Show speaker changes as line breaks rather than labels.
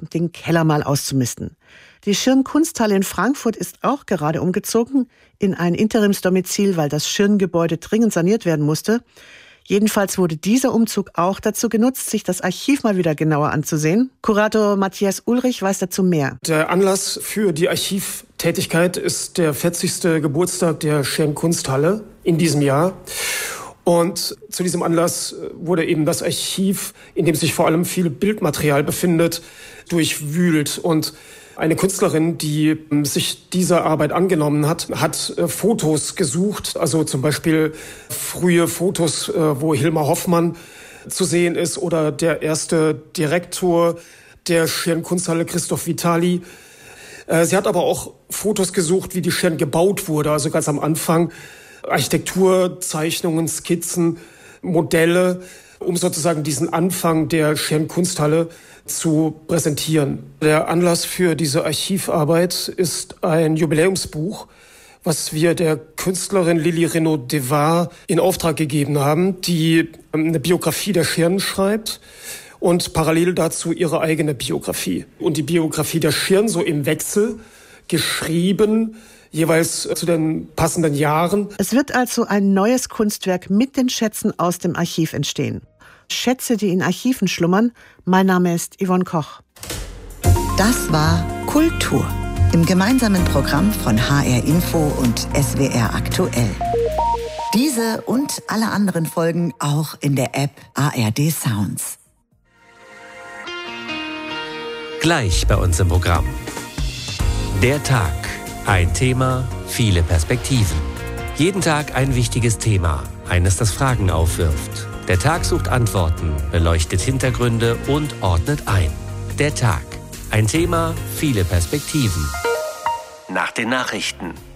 den Keller mal auszumisten. Die Schirn-Kunsthalle in Frankfurt ist auch gerade umgezogen in ein Interimsdomizil, weil das Schirn-Gebäude dringend saniert werden musste. Jedenfalls wurde dieser Umzug auch dazu genutzt, sich das Archiv mal wieder genauer anzusehen. Kurator Matthias Ulrich weiß dazu mehr.
Der Anlass für die Archivtätigkeit ist der 40. Geburtstag der Schirn-Kunsthalle in diesem Jahr. Und zu diesem Anlass wurde eben das Archiv, in dem sich vor allem viel Bildmaterial befindet, durchwühlt. Und eine Künstlerin, die sich dieser Arbeit angenommen hat, hat Fotos gesucht, also zum Beispiel frühe Fotos, wo Hilmar Hoffmann zu sehen ist oder der erste Direktor der Schirn-Kunsthalle, Christoph Vitali. Sie hat aber auch Fotos gesucht, wie die Schirn gebaut wurde, also ganz am Anfang. Architekturzeichnungen, Skizzen, Modelle, um sozusagen diesen Anfang der Schirn-Kunsthalle zu präsentieren. Der Anlass für diese Archivarbeit ist ein Jubiläumsbuch, was wir der Künstlerin Lili Renaud-Devar in Auftrag gegeben haben, die eine Biografie der Schirn schreibt und parallel dazu ihre eigene Biografie. Und die Biografie der Schirn so im Wechsel geschrieben, jeweils zu den passenden Jahren.
Es wird also ein neues Kunstwerk mit den Schätzen aus dem Archiv entstehen. Schätze, die in Archiven schlummern. Mein Name ist Yvonne Koch.
Das war Kultur im gemeinsamen Programm von HR Info und SWR Aktuell. Diese und alle anderen Folgen auch in der App ARD Sounds.
Gleich bei uns im Programm. Der Tag. Ein Thema, viele Perspektiven. Jeden Tag ein wichtiges Thema, eines, das Fragen aufwirft. Der Tag sucht Antworten, beleuchtet Hintergründe und ordnet ein. Der Tag. Ein Thema, viele Perspektiven. Nach den Nachrichten.